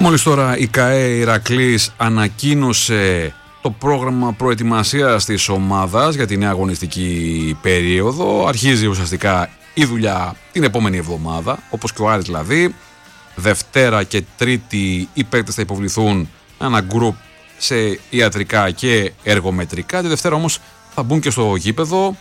Μόλις τώρα η ΚΑΕ Ηρακλής ανακοίνωσε το πρόγραμμα προετοιμασίας της ομάδας για τη νέα αγωνιστική περίοδο. Αρχίζει ουσιαστικά η δουλειά την επόμενη εβδομάδα, όπως και ο Άρης δηλαδή. Δευτέρα και Τρίτη οι παίκτες θα υποβληθούν ένα γκρουπ σε ιατρικά και εργομετρικά. Τη Δευτέρα όμως θα μπουν και στο γήπεδο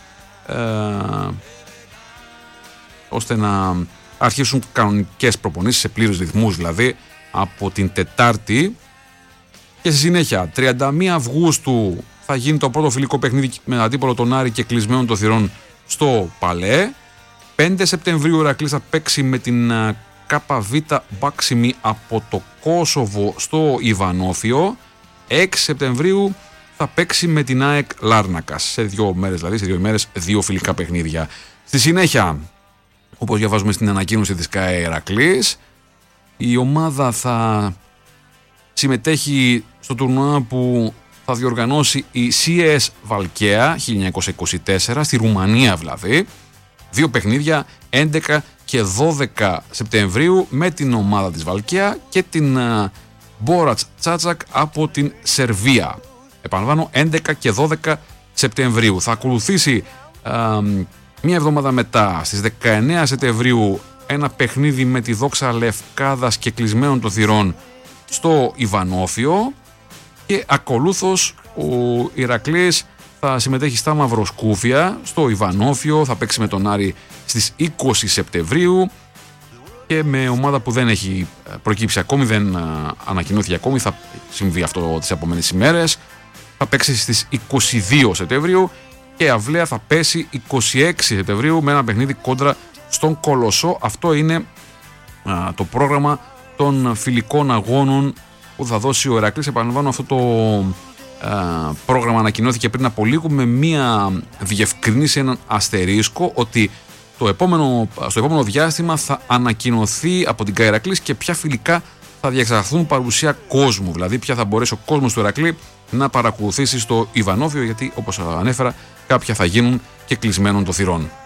ώστε να αρχίσουν κανονικές προπονήσεις σε πλήρους ρυθμούς δηλαδή από την Τετάρτη. Και στη συνέχεια 31 Αυγούστου θα γίνει το πρώτο φιλικό παιχνίδι με αντίπολο τον Άρη και κλεισμένων των θυρών στο Παλέ. 5 Σεπτεμβρίου ο Ηρακλής θα παίξει με την ΚΒ Μπάξιμη από το Κόσοβο στο Ιβανόφιο. 6 Σεπτεμβρίου θα παίξει με την ΑΕΚ Λάρνακας. Σε 2 μέρες δηλαδή, σε 2 ημέρες 2 φιλικά παιχνίδια. Στη συνέχεια, όπως διαβάζουμε στην ανακοίνωση της ΚΑΕ Ηρακλής, η ομάδα θα συμμετέχει στο τουρνουά που θα διοργανώσει η CS Βαλκαία 1924, στη Ρουμανία δηλαδή. 2 παιχνίδια 11 και 12 Σεπτεμβρίου με την ομάδα της Βαλκαία και την Μπόρατς Τσάτσακ από την Σερβία. Επαναλαμβάνω, 11 και 12 Σεπτεμβρίου. Θα ακολουθήσει μία εβδομάδα μετά, στις 19 Σεπτεμβρίου, ένα παιχνίδι με τη Δόξα Λευκάδας και κλεισμένων των θυρών στο Ιβανόφιο, και ακολούθως ο Ηρακλής θα συμμετέχει στα Μαυροσκούφια στο Ιβανόφιο, θα παίξει με τον Άρη στις 20 Σεπτεμβρίου και με ομάδα που δεν έχει προκύψει ακόμη, δεν ανακοινώθηκε ακόμη, θα συμβεί αυτό τις επόμενες ημέρες. Θα παίξει στις 22 Σεπτεμβρίου και αυλαία θα πέσει 26 Σεπτεμβρίου με ένα παιχνίδι κόντρα στον Κολοσσό. Αυτό είναι το πρόγραμμα των φιλικών αγώνων που θα δώσει ο Ηρακλής. Επαναλαμβάνω, αυτό το πρόγραμμα ανακοινώθηκε πριν από λίγο με μία διευκρίνηση, έναν αστερίσκο, ότι στο επόμενο διάστημα θα ανακοινωθεί από την ΚΑΕ Ηρακλής και ποια φιλικά θα διεξαχθούν παρουσία κόσμου, δηλαδή ποια θα μπορέσει ο κόσμος του Ηρακλή να παρακολουθήσει στο Ιβανόφιο, γιατί όπως ανέφερα κάποια θα γίνουν και κλεισμένων των θυρών.